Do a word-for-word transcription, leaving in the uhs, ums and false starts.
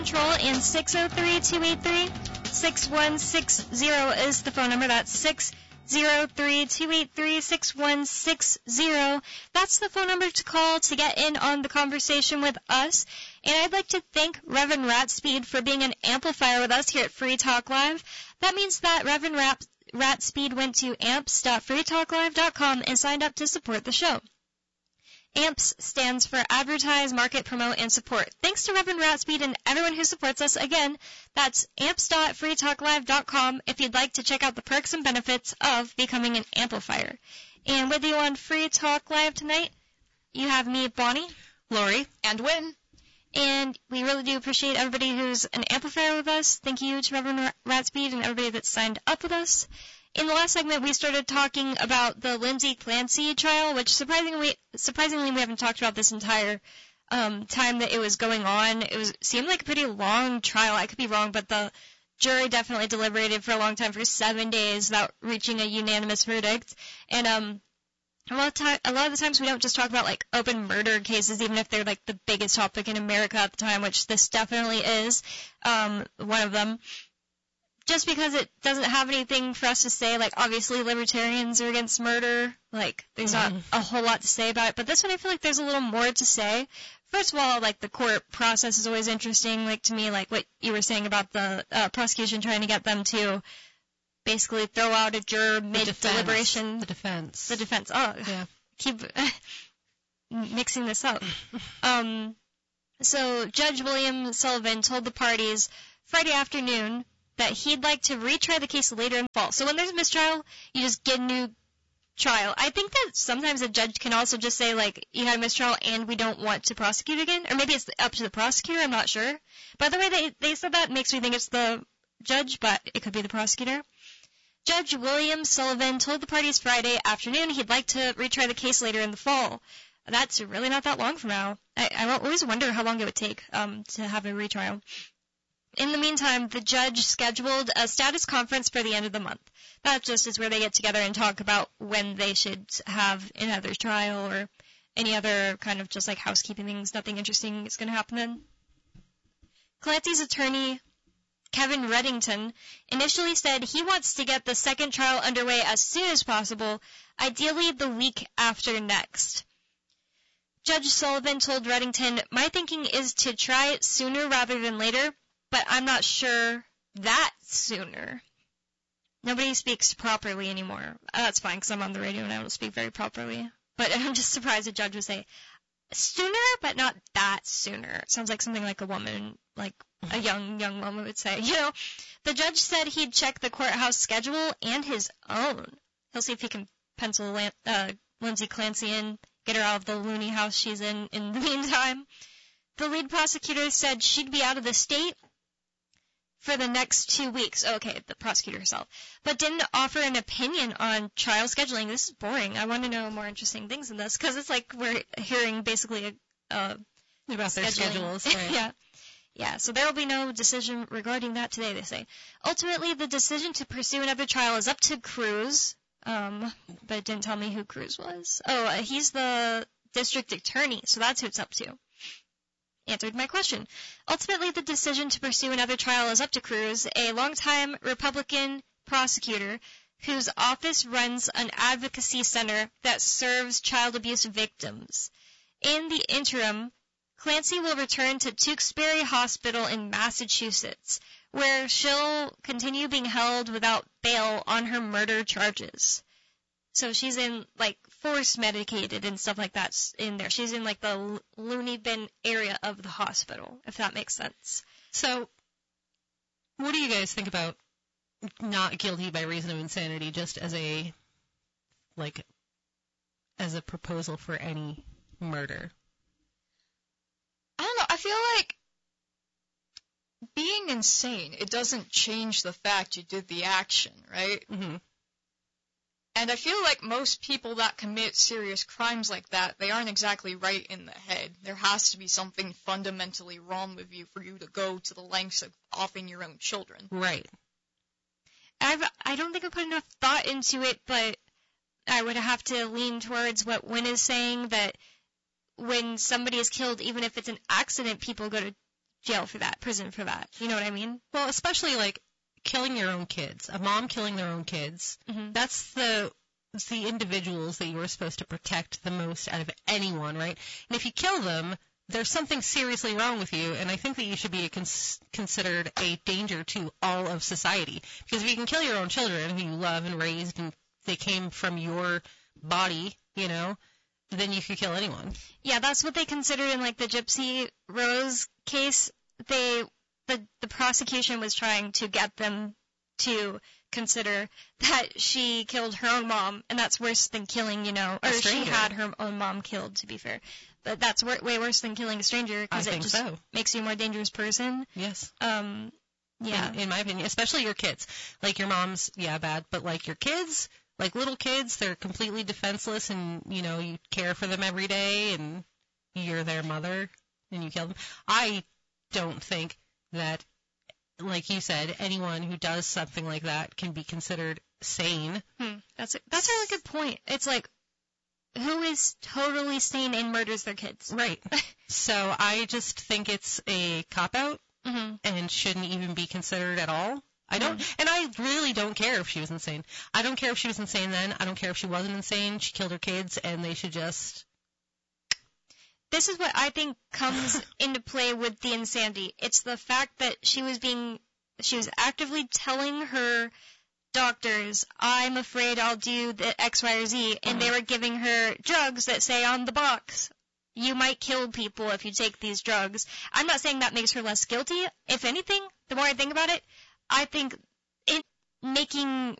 Control, and six oh three, two eight three, six one six zero is the phone number. That's six oh three, two eight three, six one six zero. That's the phone number to call to get in on the conversation with us. And I'd like to thank Reverend Ratspeed for being an amplifier with us here at Free Talk Live. That means that Reverend Rat- Ratspeed went to amps dot free talk live dot com and signed up to support the show. AMPS stands for Advertise, Market, Promote, and Support. Thanks to Reverend Ratspeed and everyone who supports us. Again, that's amps dot free talk live dot com if you'd like to check out the perks and benefits of becoming an amplifier. And with you on Free Talk Live tonight, you have me, Bonnie, Lori, and Wynn. And we really do appreciate everybody who's an amplifier with us. Thank you to Reverend Ratspeed and everybody that's signed up with us. In the last segment, we started talking about the Lindsay Clancy trial, which surprisingly, surprisingly we haven't talked about this entire um, time that it was going on. It was seemed like a pretty long trial. I could be wrong, but the jury definitely deliberated for a long time, for seven days, without reaching a unanimous verdict. And um, a lot of time, a lot of the times we don't just talk about like open murder cases, even if they're like the biggest topic in America at the time, which this definitely is um, one of them. Just because it doesn't have anything for us to say, like, obviously libertarians are against murder, like, there's not a whole lot to say about it, but this one I feel like there's a little more to say. First of all, like, the court process is always interesting, like, to me, like, what you were saying about the uh, prosecution trying to get them to basically throw out a juror mid-deliberation. The defense. The defense. Oh, yeah. Keep mixing this up. um, so Judge William Sullivan told the parties Friday afternoon that he'd like to retry the case later in the fall. So when there's a mistrial, you just get a new trial. I think that sometimes a judge can also just say, like, you had a mistrial and we don't want to prosecute again. Or maybe it's up to the prosecutor, I'm not sure. By the way they, they said that makes me think it's the judge, but it could be the prosecutor. Judge William Sullivan told the parties Friday afternoon he'd like to retry the case later in the fall. That's really not that long from now. I, I always wonder how long it would take um, to have a retrial. In the meantime, the judge scheduled a status conference for the end of the month. That just is where they get together and talk about when they should have another trial or any other kind of just like housekeeping things. Nothing interesting is going to happen then. Clancy's attorney, Kevin Reddington, initially said he wants to get the second trial underway as soon as possible, ideally the week after next. Judge Sullivan told Reddington, "My thinking is to try it sooner rather than later, but I'm not sure that sooner." Nobody speaks properly anymore. Uh, that's fine, because I'm on the radio and I don't speak very properly. But I'm just surprised a judge would say, sooner, but not that sooner. It sounds like something like a woman, like a young, young woman would say. You know, the judge said he'd check the courthouse schedule and his own. He'll see if he can pencil uh, Lindsay Clancy in, get her out of the loony house she's in in the meantime. The lead prosecutor said she'd be out of the state for the next two weeks. Okay, the prosecutor herself. But didn't offer an opinion on trial scheduling. This is boring. I want to know more interesting things than this, because it's like we're hearing basically a, uh, about their schedules. Right. yeah. Yeah, so there will be no decision regarding that today, they say. Ultimately, the decision to pursue another trial is up to Cruz, um, but it didn't tell me who Cruz was. Oh, uh, he's the district attorney, so that's who it's up to. Answered my question. Ultimately, the decision to pursue another trial is up to Cruz, a longtime Republican prosecutor whose office runs an advocacy center that serves child abuse victims. In the interim, Clancy will return to Tewksbury Hospital in Massachusetts, where she'll continue being held without bail on her murder charges. So she's in, like, force medicated and stuff like that in there. She's in, like, the loony bin area of the hospital, if that makes sense. So, what do you guys think about not guilty by reason of insanity just as a, like, as a proposal for any murder? I don't know. I feel like being insane, it doesn't change the fact you did the action, right? Mm-hmm. And I feel like most people that commit serious crimes like that, they aren't exactly right in the head. There has to be something fundamentally wrong with you for you to go to the lengths of offing your own children. Right. I've, I don't think I put enough thought into it, but I would have to lean towards what Wynn is saying, that when somebody is killed, even if it's an accident, people go to jail for that, prison for that. You know what I mean? Well, especially like killing your own kids, a mom killing their own kids. Mm-hmm. That's the it's the individuals that you were supposed to protect the most out of anyone, right? And if you kill them, there's something seriously wrong with you, and I think that you should be a cons- considered a danger to all of society. Because if you can kill your own children who you love and raised and they came from your body, you know, then you could kill anyone. Yeah, that's what they considered in like the Gypsy Rose case. They the the prosecution was trying to get them to consider that she killed her own mom, and that's worse than killing, you know, or A she stranger. had her own mom killed, to be fair. But that's wor- way worse than killing a stranger because I it think just so. makes you a more dangerous person. Yes. Um, yeah. In, in my opinion, especially your kids. Like your mom's, yeah, bad, but like your kids, like little kids, they're completely defenseless, and you know you care for them every day, and you're their mother, and you kill them. I don't think that, like you said, anyone who does something like that can be considered sane. Hmm. That's a, that's a really good point. It's like, who is totally sane and murders their kids? Right. So I just think it's a cop-out Mm-hmm. and shouldn't even be considered at all. I don't, and I really don't care if she was insane. I don't care if she was insane then. I don't care if she wasn't insane. She killed her kids, and they should just... This is what I think comes into play with the insanity. It's the fact that she was being, she was actively telling her doctors, I'm afraid I'll do the X, Y, or Z, and they were giving her drugs that say on the box, you might kill people if you take these drugs. I'm not saying that makes her less guilty. If anything, the more I think about it, I think it making